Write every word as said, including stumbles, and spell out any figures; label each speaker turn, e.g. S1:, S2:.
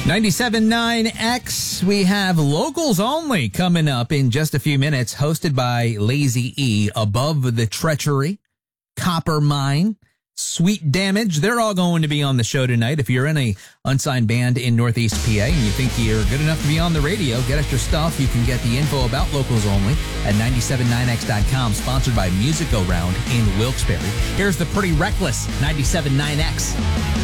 S1: ninety-seven point nine X, we have Locals Only coming up in just a few minutes, hosted by Lazy E. Above the Treachery, Copper Mine, Sweet Damage. They're all going to be on the show tonight. If you're in a unsigned band in Northeast P A and you think you're good enough to be on the radio, get us your stuff. You can get the info about Locals Only at nine seven nine x dot com, sponsored by Music Go Round in Wilkes-Barre. Here's the Pretty Reckless ninety-seven point nine X.